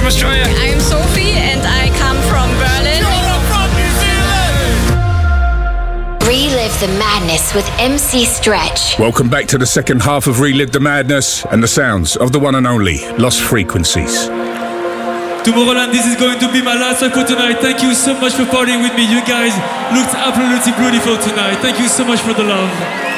from Australia. I'm Sophie and I come from Berlin. Relive the madness with MC Stretch. Welcome back to the second half of Relive the Madness and the sounds of the one and only Lost Frequencies. Tomorrowland, this is going to be my last track for tonight. Thank you so much for partying with me. You guys looked absolutely beautiful tonight. Thank you so much for the love.